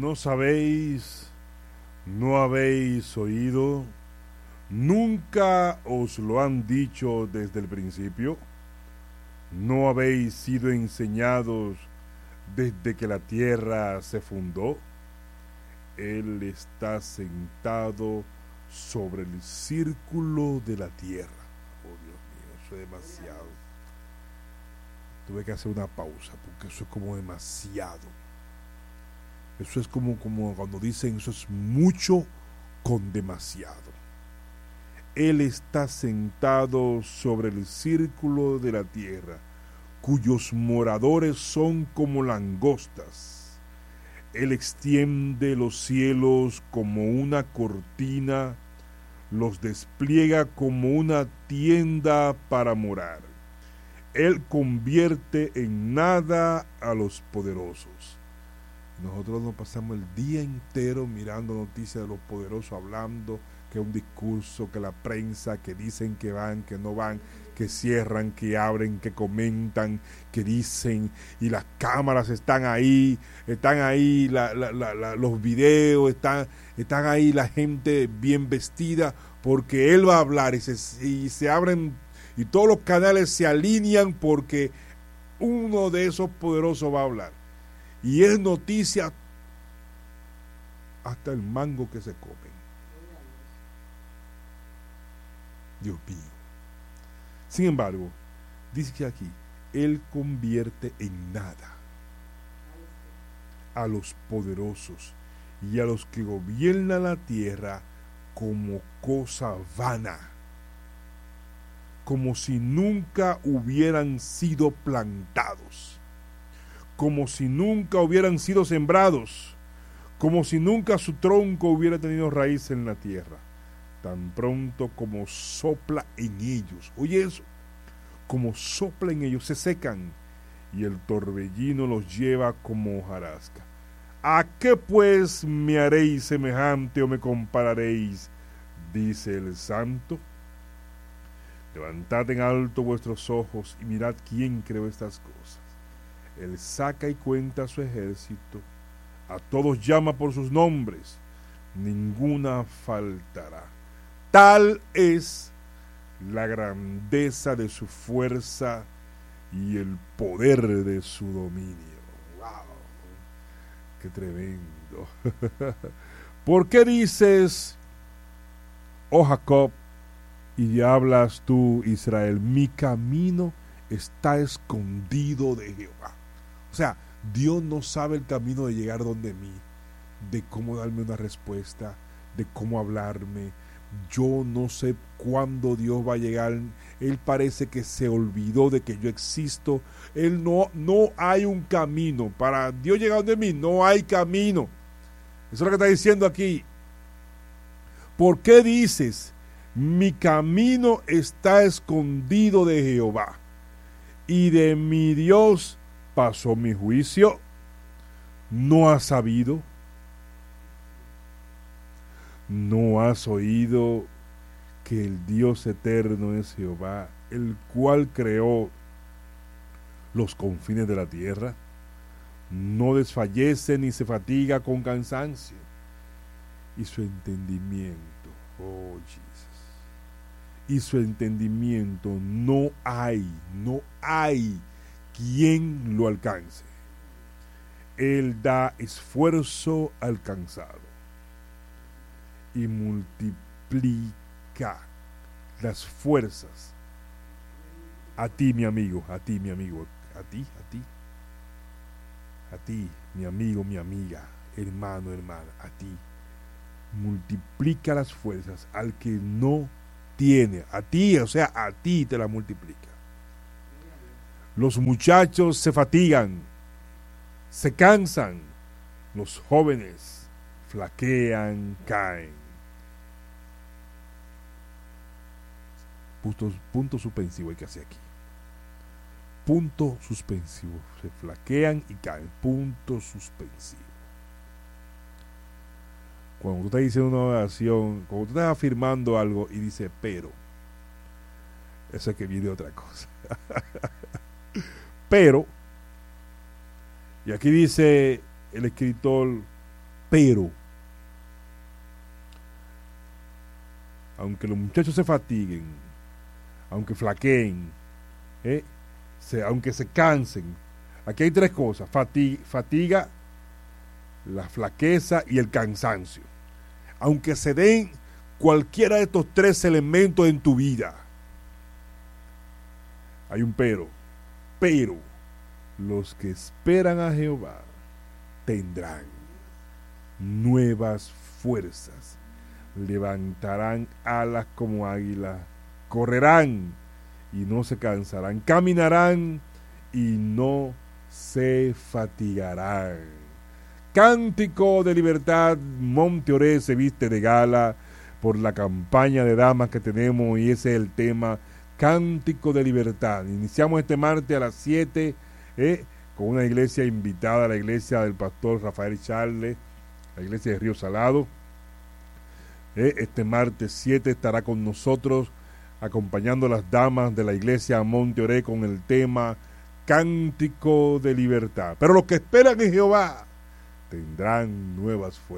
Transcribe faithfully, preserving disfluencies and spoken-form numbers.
¿No sabéis, no habéis oído, nunca os lo han dicho desde el principio? ¿No habéis sido enseñados desde que la tierra se fundó? Él está sentado sobre el círculo de la tierra. Oh, Dios mío, eso es demasiado. Tuve que hacer una pausa porque eso es como demasiado. Eso es como, como cuando dicen eso es mucho con demasiado. Él está sentado sobre el círculo de la tierra, cuyos moradores son como langostas. Él extiende los cielos como una cortina, los despliega como una tienda para morar. Él convierte en nada a los poderosos. Nosotros nos pasamos el día entero mirando noticias de los poderosos, hablando que un discurso, que la prensa, que dicen que van, que no van, que cierran, que abren, que comentan, que dicen, y las cámaras están ahí, están ahí la, la, la, la, los videos, están, están ahí la gente bien vestida, porque él va a hablar y se, y se abren, y todos los canales se alinean porque uno de esos poderosos va a hablar. Y es noticia hasta el mango que se comen. Dios mío. Sin embargo, dice que aquí, Él convierte en nada a los poderosos y a los que gobiernan la tierra como cosa vana, como si nunca hubieran sido plantados, como si nunca hubieran sido sembrados, como si nunca su tronco hubiera tenido raíz en la tierra. Tan pronto como sopla en ellos, oye eso, como sopla en ellos, se secan, y el torbellino los lleva como hojarasca. ¿A qué pues me haréis semejante o me compararéis? Dice el Santo. Levantad en alto vuestros ojos y mirad quién creó estas cosas. Él saca y cuenta a su ejército, a todos llama por sus nombres, ninguna faltará. Tal es la grandeza de su fuerza y el poder de su dominio. ¡Wow! ¡Qué tremendo! ¿Por qué dices, oh Jacob, y hablas tú, Israel, mi camino está escondido de Jehová? O sea, Dios no sabe el camino de llegar donde mí, de cómo darme una respuesta, de cómo hablarme. Yo no sé cuándo Dios va a llegar. Él parece que se olvidó de que yo existo. Él no, no hay un camino. Para Dios llegar donde mí, no hay camino. Eso es lo que está diciendo aquí. ¿Por qué dices, mi camino está escondido de Jehová, y de mi Dios pasó mi juicio? ¿No has sabido? ¿No has oído que el Dios eterno es Jehová, el cual creó los confines de la tierra? No desfallece ni se fatiga con cansancio, y su entendimiento, oh Jesus, y su entendimiento no hay, no hay quien lo alcance. Él da esfuerzo al cansado y multiplica las fuerzas. A ti, mi amigo, a ti, mi amigo, a ti, a ti, a ti, mi amigo, mi amiga, hermano, hermana, a ti. Multiplica las fuerzas al que no tiene, a ti, o sea, a ti te la multiplica. Los muchachos se fatigan, se cansan, los jóvenes flaquean, caen. Punto, punto suspensivo hay que hacer aquí. Punto suspensivo. Se flaquean y caen. Punto suspensivo. Cuando tú estás diciendo una oración, cuando tú estás afirmando algo y dices pero, eso es que viene otra cosa. Pero, y aquí dice el escritor, pero, aunque los muchachos se fatiguen, aunque flaqueen, ¿eh? se, aunque se cansen, aquí hay tres cosas: fatiga, fatiga, la flaqueza y el cansancio. Aunque se den cualquiera de estos tres elementos en tu vida, hay un pero. Pero los que esperan a Jehová tendrán nuevas fuerzas, levantarán alas como águilas, correrán y no se cansarán, caminarán y no se fatigarán. Cántico de Libertad, Monte Oré se viste de gala por la campaña de damas que tenemos, y ese es el tema, Cántico de Libertad. Iniciamos este martes a las siete eh, con una iglesia invitada, la iglesia del pastor Rafael Charles, la iglesia de Río Salado. Eh, este martes siete estará con nosotros acompañando a las damas de la iglesia Monte Oré con el tema Cántico de Libertad. Pero los que esperan en Jehová tendrán nuevas fuerzas.